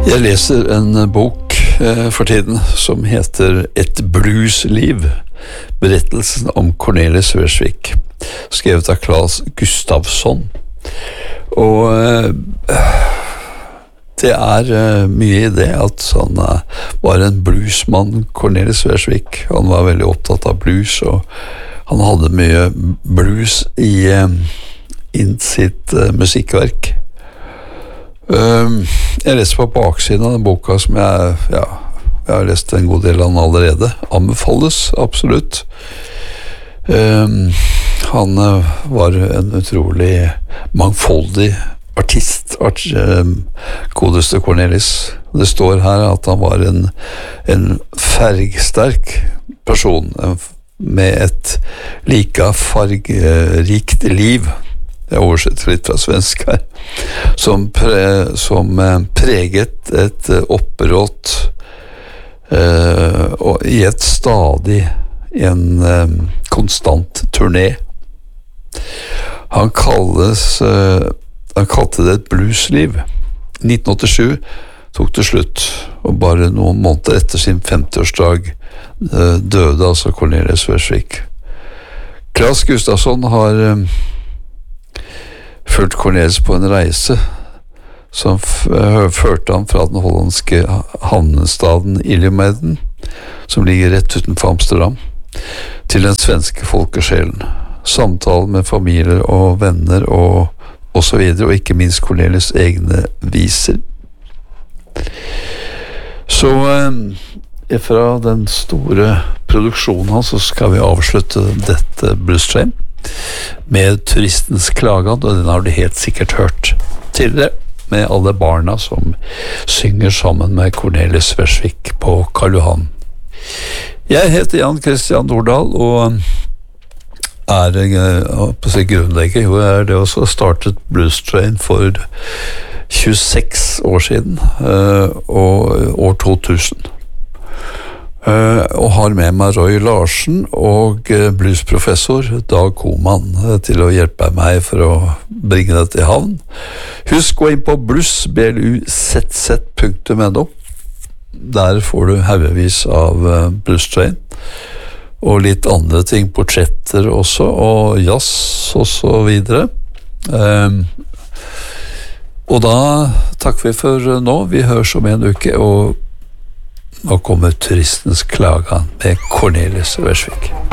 Jeg leser en bok for tiden som heter Et bluesliv, berettelsen om Cornelis Vreeswijk, skrevet av Claes Gustafsson. Og det mye i det at han var en bluesmann, Cornelis Vreeswijk. Han var veldig opptatt av blues, og han hadde mye blues i sitt musikkverk. Jeg leste på baksiden av den boka som jeg har lest en god del av den allerede. Anbefales, absolutt. Han var en utrolig mangfoldig artist, godeste Cornelis. Det står her at han var en fergsterk person med et like fargerikt liv. Jeg oversetter litt fra svensk her, som preget et opprått og i et stadig konstant turné. Han kalte det et bluesliv. 1987 tok det slutt, og bare noen måneder etter sin 50-årsdag døde altså Cornelis Vreeswijk. Claes Gustafsson har fulgt Cornelis på en reise som førte ham fra den hollandske havnestaden Iljumerden, som ligger rett utenfor Amsterdam, til den svenske folkesjelen. Samtale med familier og venner og så videre, og ikke minst Cornelis egne viser. Så fra den store produksjonen hans så skal vi avslutte dette Blues Train med Turistens klagan, og den har du helt sikkert hørt tidligere, med alle barna som synger sammen med Cornelis Vreeswijk på Karl Johan. Jeg heter Jan Christian Nordahl, og grunnlegger det også startet Blues Train for 26 år siden, og år 2000. Og har med meg Roy Larsen og bluesprofessor Dag Koman til å hjelpe meg for å bringe det til havn. Husk gå inn på blues.no. Der får du haugevis av Blues Train og litt andre ting, portretter også, og jazz og så videre. Og da takker vi for nå. Vi høres om en uke, og nå kommer Turistens klagan med Cornelis Vreeswijk.